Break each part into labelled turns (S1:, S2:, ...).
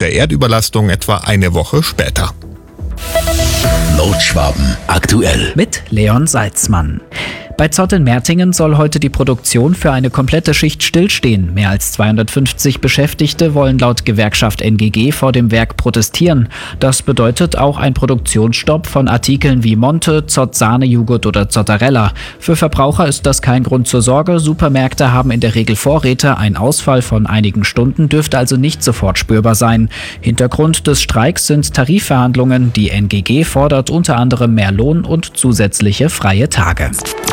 S1: der Erdüberlastung etwa eine Woche später.
S2: Nordschwaben aktuell
S3: Mit Leon Salzmann. Bei Zott in Mertingen soll heute die Produktion für eine komplette Schicht stillstehen. Mehr als 250 Beschäftigte wollen laut Gewerkschaft NGG vor dem Werk protestieren. Das bedeutet auch ein Produktionsstopp von Artikeln wie Monte, Zott Sahnejoghurt oder Zottarella. Für Verbraucher ist das kein Grund zur Sorge. Supermärkte haben in der Regel Vorräte. Ein Ausfall von einigen Stunden dürfte also nicht sofort spürbar sein. Hintergrund des Streiks sind Tarifverhandlungen. Die NGG fordert unter anderem mehr Lohn und zusätzliche freie Tage.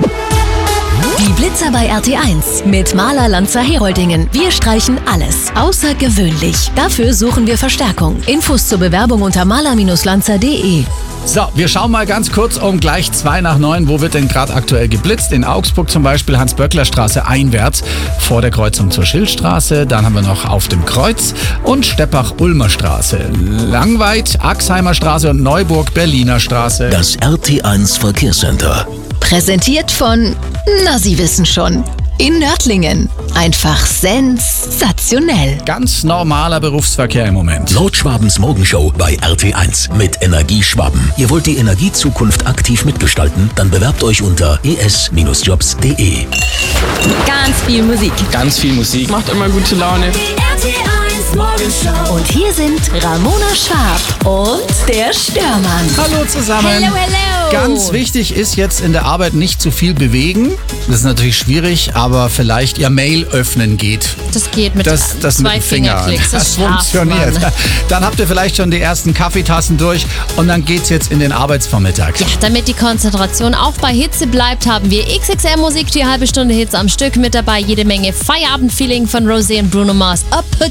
S4: Die Blitzer bei RT1 mit Maler Lanzer Heroldingen. Wir streichen alles. Außergewöhnlich. Dafür suchen wir Verstärkung. Infos zur Bewerbung unter maler-lanzer.de.
S5: So, wir schauen mal ganz kurz um gleich 8:02. Wo wird denn gerade aktuell geblitzt? In Augsburg zum Beispiel Hans-Böckler-Straße einwärts vor der Kreuzung zur Schildstraße. Dann haben wir noch auf dem Kreuz und Steppach-Ulmer Straße. Langweid, Axheimer Straße und Neuburg-Berliner Straße.
S2: Das RT1 Verkehrscenter.
S4: Präsentiert von, na Sie wissen schon, in Nördlingen. Einfach sensationell.
S5: Ganz normaler Berufsverkehr im Moment.
S2: Nordschwabens Morgenshow bei RT1 mit Energieschwaben. Ihr wollt die Energiezukunft aktiv mitgestalten? Dann bewerbt euch unter es-jobs.de.
S6: Ganz viel Musik.
S7: Ganz viel Musik. Macht immer gute Laune.
S4: Die RT1 Morgenshow. Und hier sind Ramona Schwab und der Störmann.
S5: Hallo zusammen.
S6: Hello, hello.
S5: Ganz wichtig ist jetzt in der Arbeit nicht zu viel bewegen. Das ist natürlich schwierig, aber vielleicht Ihr Mail öffnen geht.
S6: Das geht mit
S5: Das mit
S6: zwei
S5: dem Finger.
S6: Fingerklicks.
S5: Das
S6: schafft
S5: funktioniert.
S6: man.
S5: Dann habt ihr vielleicht schon die ersten Kaffeetassen durch und dann geht's jetzt in den Arbeitsvormittag.
S6: Ja, damit die Konzentration auch bei Hitze bleibt, haben wir XXR Musik, die halbe Stunde Hits am Stück mit dabei. Jede Menge Feierabendfeeling von Rosé und Bruno Mars.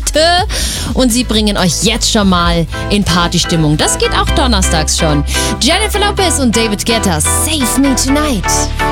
S6: Und sie bringen euch jetzt schon mal in Partystimmung. Das geht auch donnerstags schon. Jennifer Lopez und David Guetta, Save Me Tonight.